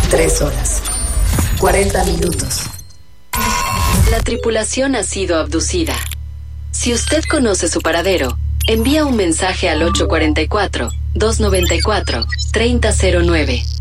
3 horas. 40 minutos. La tripulación ha sido abducida. Si usted conoce su paradero, envía un mensaje al 844-294-3009.